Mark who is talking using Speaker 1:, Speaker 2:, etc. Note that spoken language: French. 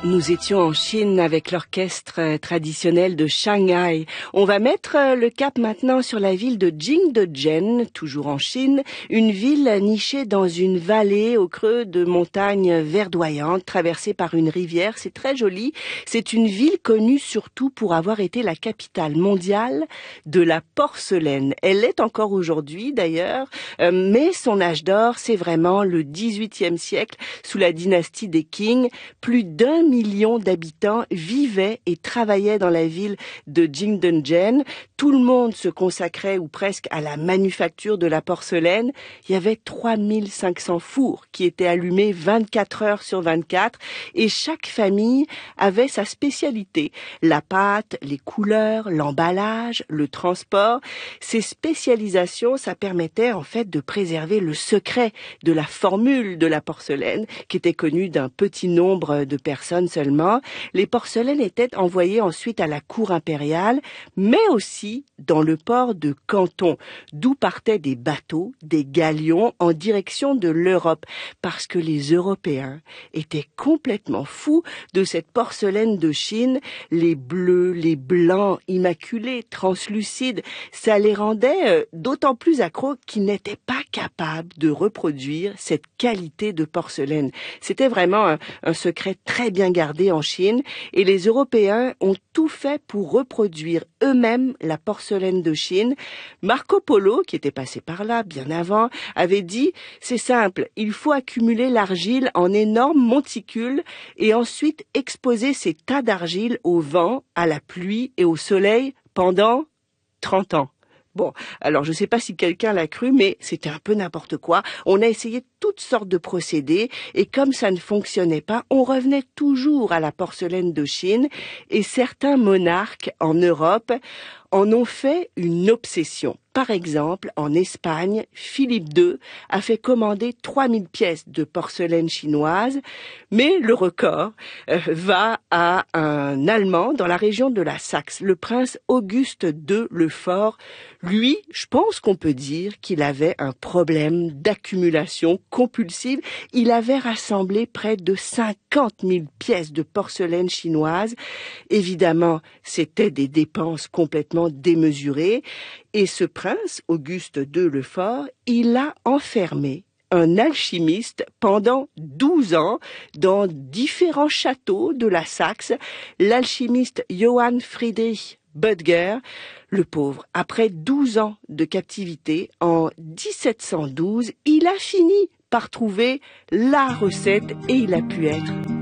Speaker 1: Nous étions en Chine avec l'orchestre traditionnel de Shanghai. On va mettre le cap maintenant sur la ville de Jingdezhen, toujours en Chine, une ville nichée dans une vallée au creux de montagnes verdoyantes, traversée par une rivière. C'est très joli. C'est une ville connue surtout pour avoir été la capitale mondiale de la porcelaine. Elle l'est encore aujourd'hui d'ailleurs, mais son âge d'or, c'est vraiment le XVIIIe siècle, sous la dynastie des Qing. Plus d'1 million d'habitants vivaient et travaillaient dans la ville de Jingdezhen. Tout le monde se consacrait ou presque à la manufacture de la porcelaine. Il y avait 3500 fours qui étaient allumés 24 heures sur 24 et chaque famille avait sa spécialité. La pâte, les couleurs, l'emballage, le transport. Ces spécialisations, ça permettait en fait de préserver le secret de la formule de la porcelaine qui était connue d'un petit nombre de personnes seulement. Les porcelaines étaient envoyées ensuite à la cour impériale, mais aussi dans le port de Canton, d'où partaient des bateaux, des galions en direction de l'Europe, parce que les Européens étaient complètement fous de cette porcelaine de Chine, les bleus, les blancs, immaculés, translucides. Ça les rendait d'autant plus accros qu'ils n'étaient pas capables de reproduire cette qualité de porcelaine. C'était vraiment un secret très bien gardé en Chine et les Européens ont tout fait pour reproduire eux-mêmes la porcelaine de Chine. Marco Polo, qui était passé par là bien avant, avait dit « C'est simple, il faut accumuler l'argile en énormes monticules et ensuite exposer ces tas d'argile au vent, à la pluie et au soleil pendant 30 ans. » Bon, alors je ne sais pas si quelqu'un l'a cru, mais c'était un peu n'importe quoi. On a essayé toutes sortes de procédés et comme ça ne fonctionnait pas, on revenait toujours à la porcelaine de Chine et certains monarques en Europe en ont fait une obsession. Par exemple, en Espagne, Philippe II a fait commander 3000 pièces de porcelaine chinoise, mais le record va à un Allemand dans la région de la Saxe, le prince Auguste II le Fort. Lui, je pense qu'on peut dire qu'il avait un problème d'accumulation compulsive. Il avait rassemblé près de 50 000 pièces de porcelaine chinoise. Évidemment, c'était des dépenses complètement démesurées. Et ce prince, Auguste II le Fort, il a enfermé un alchimiste pendant 12 ans dans différents châteaux de la Saxe. L'alchimiste Johann Friedrich Böttger, le pauvre, après 12 ans de captivité, en 1712, il a fini par trouver la recette et il a pu être